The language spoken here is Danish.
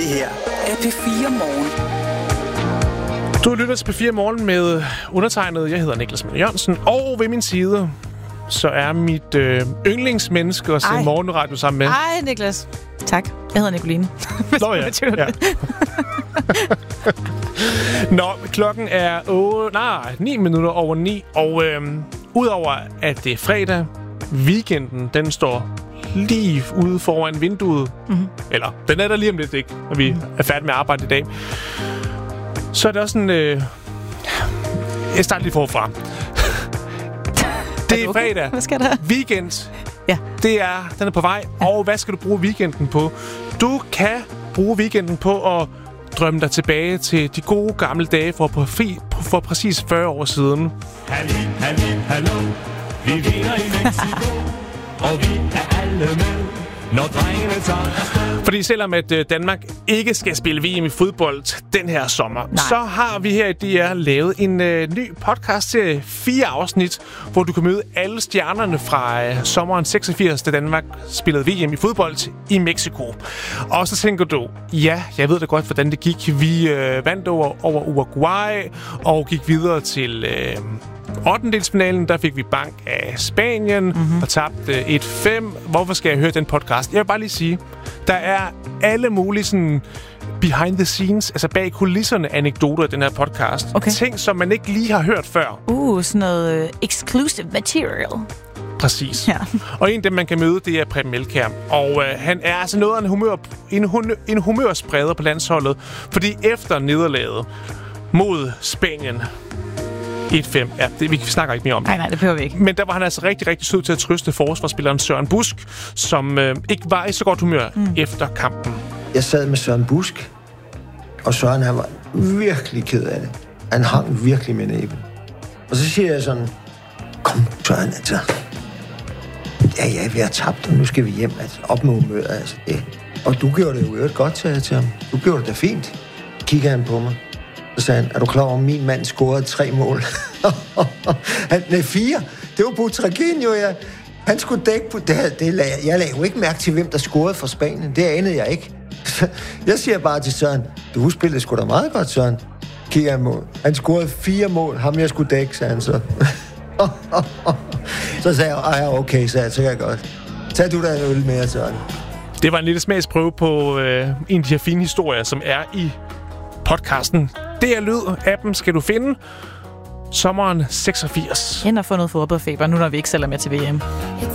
her er P4 Morgen. Du lytter til P4 Morgen med undertegnet. Jeg hedder Niklas Møller Jørgensen, og ved min side så er mit yndlingsmenneske at se morgenradio sammen med. Ej, Niklas. Tak. Jeg hedder Nicoline. Nå ja. Nå, klokken er 9 minutter over 9, og udover at det er fredag, weekenden, den står lige ude foran vinduet. Mm-hmm. Eller, den er der lige om lidt, ikke? Når vi er færdige med at arbejde i dag. Så er det også sådan... jeg starter lige forfra. Det er okay? Fredag. Hvad skal der? Weekend. Ja. Den er på vej. Ja. Og hvad skal du bruge weekenden på? Du kan bruge weekenden på at drømme dig tilbage til de gode gamle dage for præcis 40 år siden. Hallo. Vi vinder i Mexico, og vi er alle med, når drengene tager. Fordi selvom at Danmark ikke skal spille VM i fodbold den her sommer, så har vi her i DR lavet en ny podcast til 4 afsnit, hvor du kan møde alle stjernerne fra sommeren 86, da Danmark spillede VM i fodbold i Mexico. Og så tænker du, ja, jeg ved da godt, hvordan det gik. Vi vandt over Uruguay og gik videre til... 8-delsfinalen, der fik vi bank af Spanien og tabte 1-5. Hvorfor skal jeg høre den podcast? Jeg vil bare lige sige, der er alle mulige sådan behind the scenes, altså bag kulisserne anekdoter i den her podcast. Okay. Ting, som man ikke lige har hørt før. Sådan noget exclusive material. Præcis. Ja. Og en af dem, man kan møde, det er Preben Elkjær. Og han er altså noget af en humørspreder på landsholdet, fordi efter nederlaget mod Spanien 1-5. Ja, vi snakker ikke mere om det. Nej, det behøver vi ikke. Men der var han altså rigtig, rigtig sød til at trøste forsvarsspilleren Søren Busk, som ikke var i så godt humør efter kampen. Jeg sad med Søren Busk, og Søren, han var virkelig ked af det. Han hang virkelig med næben. Og så siger jeg sådan, kom Søren, altså. Ja, vi har tabt, og nu skal vi hjem. Altså, op med humøret, altså. Det. Og du gjorde det jo godt, sagde jeg til ham. Du gjorde det da fint. Kigger han på mig. Så sagde han, er du klar over, at min mand scorede 3 mål? 4. Det var Butragueño, ja. Han skulle dække på det. Jeg lagde jo ikke mærke til, hvem der scorede for Spanien. Det anede jeg ikke. Jeg siger bare til Søren, du spillede sgu da meget godt, Søren. Kigger han mål. Han scorede 4 mål. Ham jeg skulle dække, sagde han så. Så sagde jeg, okay, så kan jeg godt. Tag du da en øl mere, Søren. Det var en lille smagsprøve på en af de her fine historier, som er i podcasten. Det er lyd-appen, skal du finde. Sommeren 86. Hen og få noget fodboldfeber, nu når vi ikke selv er med til VM.